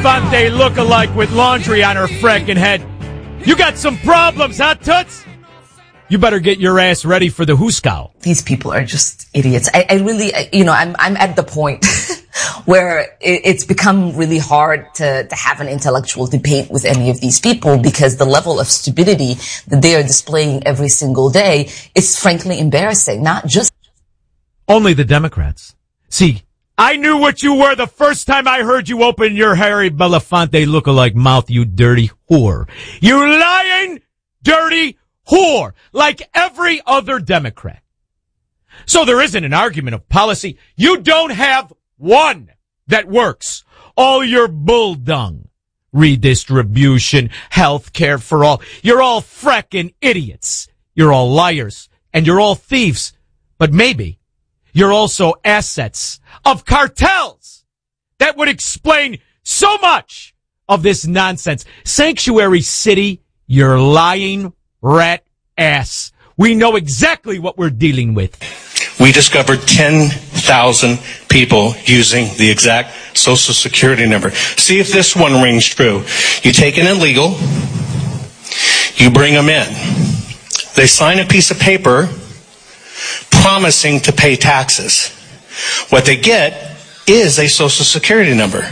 Belafonte look-alike with laundry on her frickin' head. You got some problems, huh, Toots? You better get your ass ready for the Huskow. These people are just idiots. I really, I'm at the point where it's become really hard to have an intellectual debate with any of these people because the level of stupidity that they are displaying every single day is frankly embarrassing. Not just only the Democrats. See, I knew what you were the first time I heard you open your Harry Belafonte look-alike mouth, you dirty whore. You lying, dirty whore, like every other Democrat. So there isn't an argument of policy. You don't have one that works. All your bull dung. Redistribution, health care for all. You're all frickin' idiots. You're all liars. And you're all thieves. But maybe you're also assets of cartels. That would explain so much of this nonsense. Sanctuary City, you're lying rat ass. We know exactly what we're dealing with. We discovered 10,000 people using the exact Social Security number. See if this one rings true. You take an illegal, you bring them in. They sign a piece of paper promising to pay taxes. What they get is a Social Security number.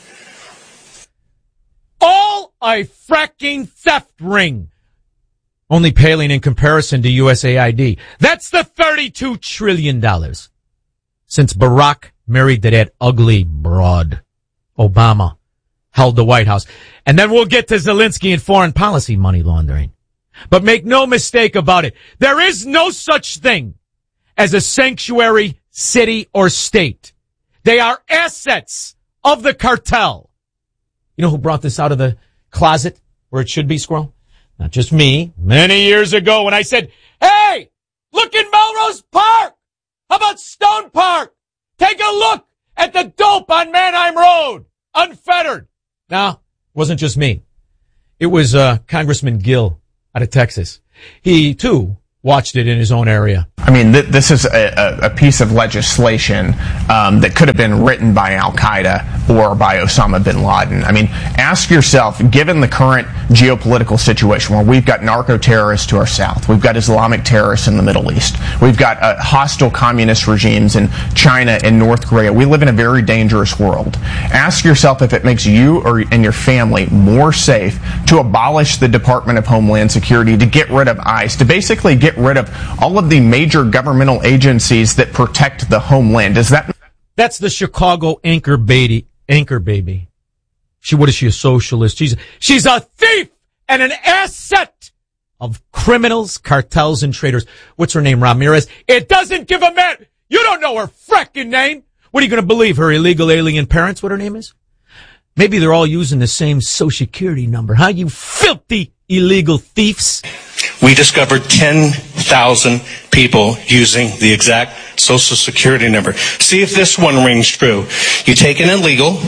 All a fracking theft ring. Only paling in comparison to USAID. That's the $32 trillion. Since Barack married to that ugly broad, Obama held the White House. And then we'll get to Zelensky and foreign policy money laundering. But make no mistake about it. There is no such thing as a sanctuary city or state. They are assets of the cartel. You know who brought this out of the closet where it should be, Squirrel? Not just me. Many years ago when I said, hey, look in Melrose Park. How about Stone Park? Take a look at the dope on Manheim Road. Unfettered. No, it wasn't just me. It was Congressman Gill out of Texas. He, too, watched it in his own area. I mean, this is a piece of legislation that could have been written by Al-Qaeda or by Osama bin Laden. I mean, ask yourself, given the current geopolitical situation where we've got narco-terrorists to our south, we've got Islamic terrorists in the Middle East, we've got hostile communist regimes in China and North Korea. We live in a very dangerous world. Ask yourself if it makes you and your family more safe to abolish the Department of Homeland Security, to get rid of ICE, to basically get rid of all of the major governmental agencies that protect the homeland. That's the Chicago anchor baby. What is she, a socialist? She's a thief and an asset of criminals, cartels, and traitors. What's her name, Ramirez? It doesn't give a man. You don't know her frickin' name. What are you going to believe? Her illegal alien parents, what her name is? Maybe they're all using the same Social Security number, huh? You filthy illegal thieves. We discovered 10,000 people using the exact Social Security number. See if this one rings true. You take an illegal,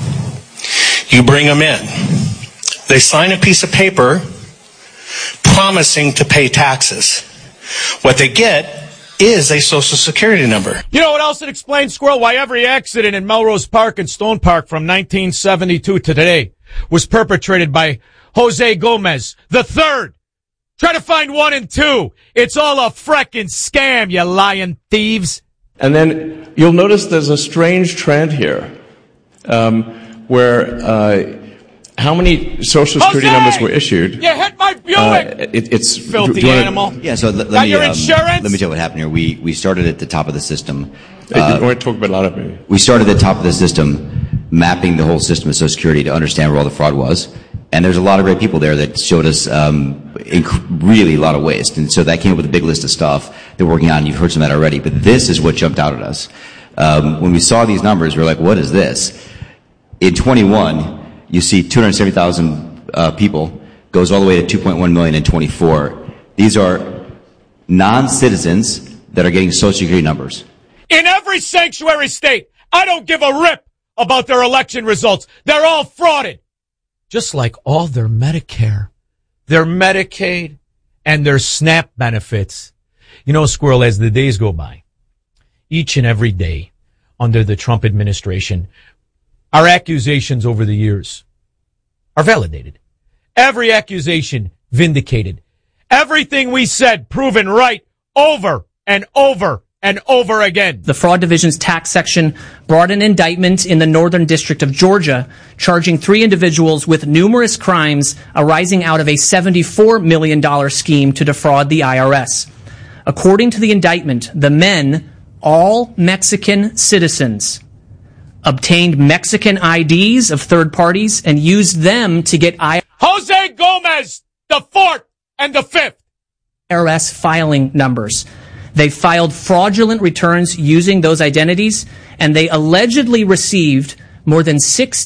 you bring them in. They sign a piece of paper promising to pay taxes. What they get is a Social Security number. You know what else it explains, Squirrel? Why every accident in Melrose Park and Stone Park from 1972 to today was perpetrated by Jose Gomez III. Try to find 1 and 2. It's all a frickin' scam, you lying thieves. And then you'll notice there's a strange trend here, where how many Social Security numbers were issued? You hit my Buick! It's filthy animal. Yeah, so Got your insurance? Let me tell you what happened here. We started at the top of the system. I want to talk about a lot of it. We started at the top of the system, mapping the whole system of Social Security to understand where all the fraud was. And there's a lot of great people there that showed us really a lot of waste. And so that came up with a big list of stuff they're working on. You've heard some of that already. But this is what jumped out at us. When we saw these numbers, we were like, what is this? In 21, you see 270,000 people, goes all the way to 2.1 million in 24. These are non-citizens that are getting Social Security numbers. In every sanctuary state, I don't give a rip about their election results. They're all frauded. Just like all their Medicare, their Medicaid, and their SNAP benefits. You know, Squirrel, as the days go by, each and every day under the Trump administration, our accusations over the years are validated. Every accusation vindicated. Everything we said proven right over and over and over again. The Fraud Division's tax section brought an indictment in the Northern District of Georgia, charging 3 individuals with numerous crimes arising out of a $74 million scheme to defraud the IRS. According to the indictment, the men, all Mexican citizens, obtained Mexican IDs of third parties and used them to get Jose Gomez, the 4th and the 5th. IRS filing numbers. They filed fraudulent returns using those identities, and they allegedly received more than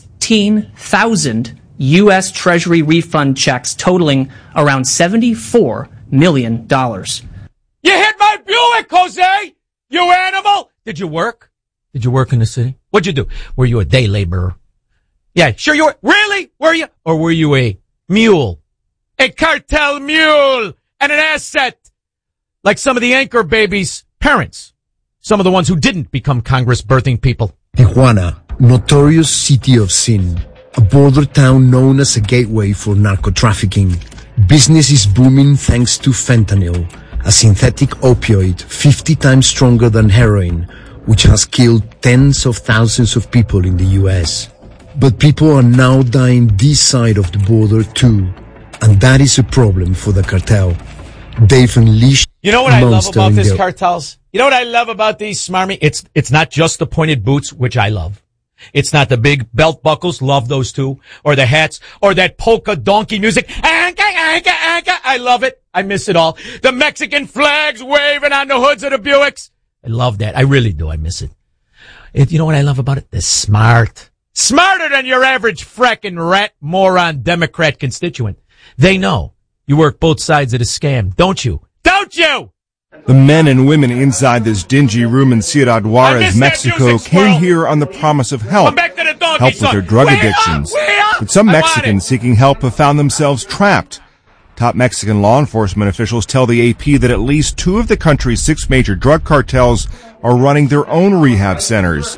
16,000 U.S. Treasury refund checks totaling around $74 million. You hit my Buick, Jose! You animal! Did you work? Did you work in the city? What'd you do? Were you a day laborer? Yeah, sure you were. Really? Were you? Or were you a mule? A cartel mule and an asset? Like some of the anchor babies' parents. Some of the ones who didn't become Congress birthing people. Tijuana, notorious city of sin. A border town known as a gateway for narco-trafficking. Business is booming thanks to fentanyl, a synthetic opioid 50 times stronger than heroin, which has killed tens of thousands of people in the U.S. But people are now dying this side of the border too, and that is a problem for the cartel. They've unleashed. You know what I love about these cartels? You know what I love about these, smarmy? It's not just the pointed boots, which I love. It's not the big belt buckles, love those too, or the hats, or that polka donkey music. Anka, anka, anka. I love it. I miss it all. The Mexican flags waving on the hoods of the Buicks. I love that. I really do. I miss it. You know what I love about it? They're smart. Smarter than your average frackin' rat, moron, Democrat constituent. They know you work both sides of the scam, don't you? Don't you? The men and women inside this dingy room in Ciudad Juarez, Mexico, came here on the promise of help with their drug addictions. But some Mexicans seeking help have found themselves trapped. Top Mexican law enforcement officials tell the AP that at least 2 of the country's 6 major drug cartels are running their own rehab centers.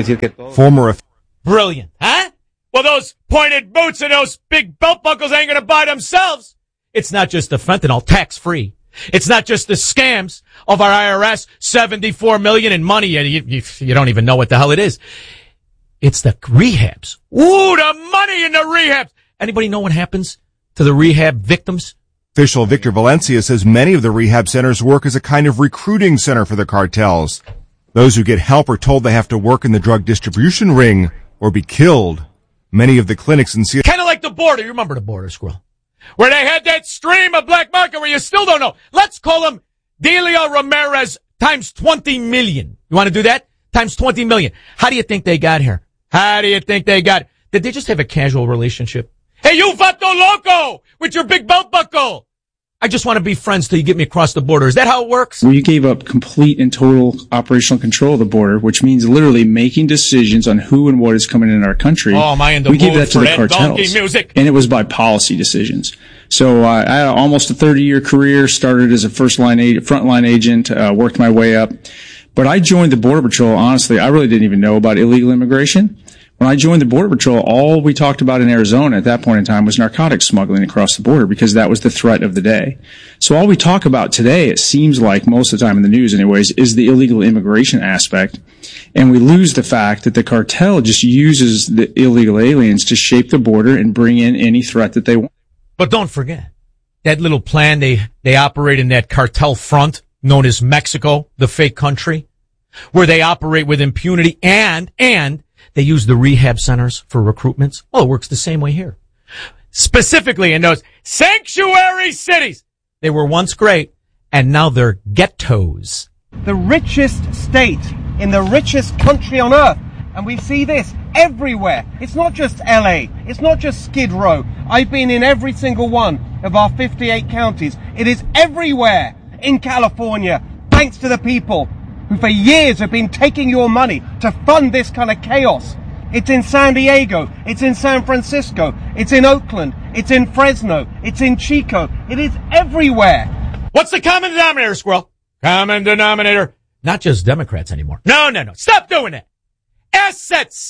Brilliant, huh? Well, those pointed boots and those big belt buckles ain't gonna buy themselves. It's not just the fentanyl, tax-free. It's not just the scams of our IRS, $74 million in money. You don't even know what the hell it is. It's the rehabs. Ooh, the money in the rehabs. Anybody know what happens to the rehab victims? Official Victor Valencia says many of the rehab centers work as a kind of recruiting center for the cartels. Those who get help are told they have to work in the drug distribution ring or be killed. Many of the clinics in Seattle. Kind of like the border. You remember the border, Squirrel? Where they had that stream of black market where you still don't know. Let's call him Delia Ramirez times 20 million. You want to do that? Times 20 million. How do you think they got here? How do you think they got? Did they just have a casual relationship? Hey, you vato loco with your big belt buckle. I just want to be friends till you get me across the border. Is that how it works? We gave up complete and total operational control of the border, which means literally making decisions on who and what is coming in our country. Oh, am I in the we gave mood that to for the that cartels. donkey music? And it was by policy decisions. So I had almost a 30-year career, started as a frontline agent, worked my way up. But I joined the Border Patrol, honestly, I really didn't even know about illegal immigration. When I joined the Border Patrol, all we talked about in Arizona at that point in time was narcotics smuggling across the border because that was the threat of the day. So all we talk about today, it seems like most of the time in the news anyways, is the illegal immigration aspect. And we lose the fact that the cartel just uses the illegal aliens to shape the border and bring in any threat that they want. But don't forget, that little plan they operate in that cartel front known as Mexico, the fake country, where they operate with impunity and they use the rehab centers for recruitments. Well, it works the same way here. Specifically in those sanctuary cities. They were once great, and now they're ghettos. The richest state in the richest country on earth. And we see this everywhere. It's not just LA. It's not just Skid Row. I've been in every single one of our 58 counties. It is everywhere in California, thanks to the people who for years have been taking your money to fund this kind of chaos. It's in San Diego. It's in San Francisco. It's in Oakland. It's in Fresno. It's in Chico. It is everywhere. What's the common denominator, Squirrel? Common denominator. Not just Democrats anymore. No. Stop doing that. Assets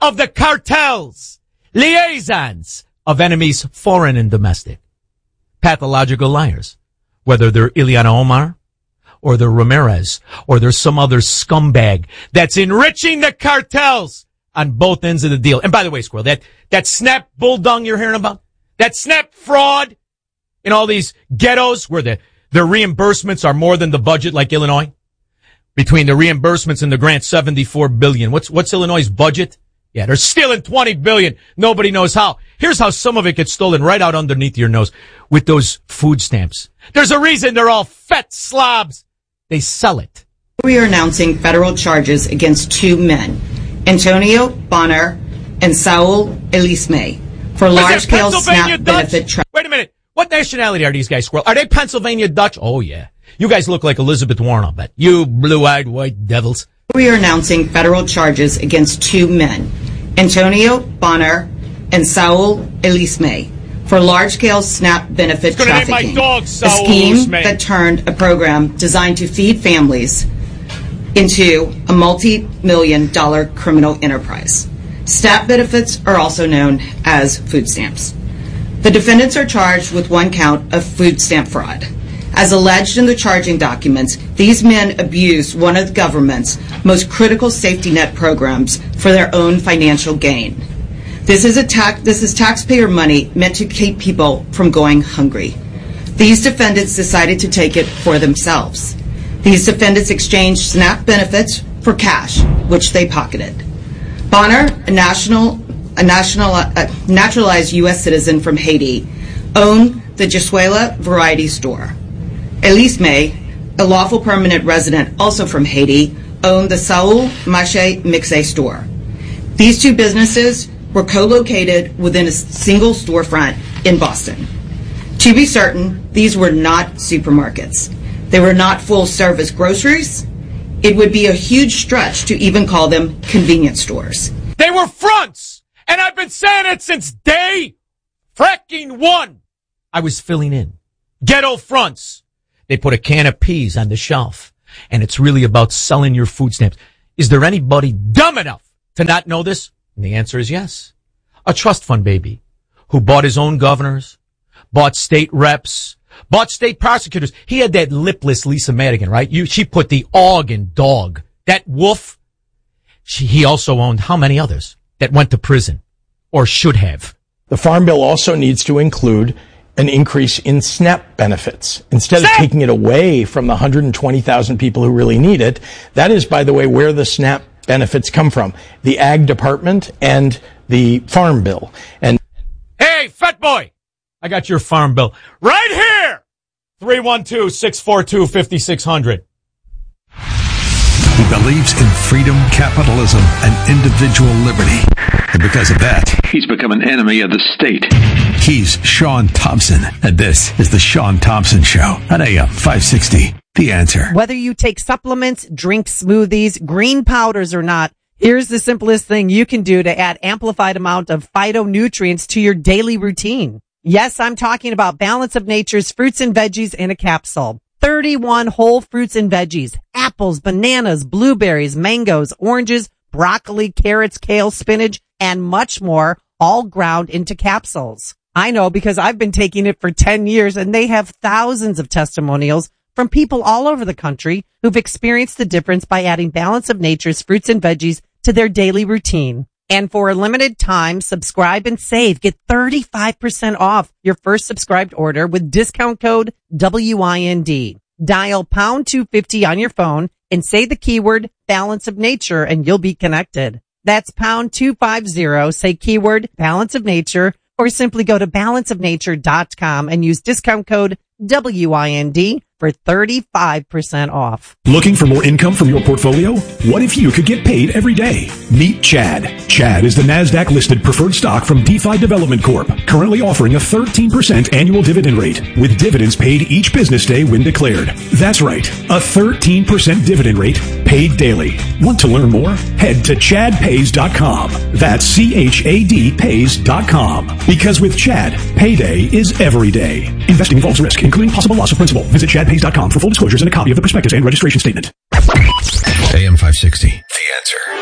of the cartels, liaisons of enemies foreign and domestic, pathological liars, whether they're Ileana Omar or they're Ramirez or there's some other scumbag that's enriching the cartels on both ends of the deal. And by the way, Squirrel, that SNAP bulldung you're hearing about, that SNAP fraud in all these ghettos where their reimbursements are more than the budget, like Illinois. Between the reimbursements and the grant, $74 billion. What's Illinois' budget? Yeah, they're stealing $20 billion. Nobody knows how. Here's how some of it gets stolen right out underneath your nose with those food stamps. There's a reason they're all fat slobs. They sell it. We are announcing federal charges against two men, Antonio Bonner and Saul Elisme, for large-scale SNAP benefit. Wait a minute. What nationality are these guys, Squirrel? Are they Pennsylvania Dutch? Oh, yeah. You guys look like Elizabeth Warren, I'll bet. You blue-eyed white devils. We are announcing federal charges against two men, Antonio Bonner and Saul Elisme, for large-scale SNAP benefit trafficking. Dog, a scheme that turned a program designed to feed families into a multi-million-dollar criminal enterprise. SNAP benefits are also known as food stamps. The defendants are charged with one count of food stamp fraud. As alleged in the charging documents, these men abused one of the government's most critical safety net programs for their own financial gain. This is taxpayer money meant to keep people from going hungry. These defendants decided to take it for themselves. These defendants exchanged SNAP benefits for cash, which they pocketed. Bonner, a naturalized U.S. citizen from Haiti, owned the Jesuela Variety Store. Elisme, a lawful permanent resident also from Haiti, owned the Saul Mache Mixe store. These two businesses were co-located within a single storefront in Boston. To be certain, these were not supermarkets. They were not full-service groceries. It would be a huge stretch to even call them convenience stores. They were fronts, and I've been saying it since day fracking one. I was filling in. Ghetto fronts. They put a can of peas on the shelf, and it's really about selling your food stamps. Is there anybody dumb enough to not know this? And the answer is yes. A trust fund baby who bought his own governors, bought state reps, bought state prosecutors. He had that lipless Lisa Madigan, right? She put the og in dog. That wolf. He also owned how many others that went to prison or should have? The Farm Bill also needs to include an increase in SNAP benefits. Instead of taking it away from the 120,000 people who really need it, that is, by the way, where the SNAP benefits come from. The Ag Department and the Farm Bill. And hey, fat boy, I got your Farm Bill right here. 312-642-5600. He believes in freedom, capitalism, and individual liberty. And because of that, he's become an enemy of the state. He's Sean Thompson, and this is the Sean Thompson Show on AM 560. The Answer. Whether you take supplements, drink smoothies, green powders or not, here's the simplest thing you can do to add amplified amount of phytonutrients to your daily routine. Yes, I'm talking about Balance of Nature's fruits and veggies in a capsule. 31 whole fruits and veggies, apples, bananas, blueberries, mangoes, oranges, broccoli, carrots, kale, spinach, and much more, all ground into capsules. I know because I've been taking it for 10 years and they have thousands of testimonials from people all over the country who've experienced the difference by adding Balance of Nature's fruits and veggies to their daily routine. And for a limited time, subscribe and save. Get 35% off your first subscribed order with discount code WIND. Dial pound 250 on your phone and say the keyword Balance of Nature and you'll be connected. That's pound 250, say keyword Balance of Nature, or simply go to balanceofnature.com and use discount code WIND for 35% off. Looking for more income from your portfolio? What if you could get paid every day? Meet Chad. Chad is the NASDAQ-listed preferred stock from DeFi Development Corp., currently offering a 13% annual dividend rate, with dividends paid each business day when declared. That's right, a 13% dividend rate paid daily. Want to learn more? Head to ChadPays.com. That's CHAD Pays.com. Because with Chad, payday is every day. Investing involves risk, including possible loss of principal. Visit ChadPays.com for full disclosures and a copy of the prospectus and registration statement. AM 560. The Answer.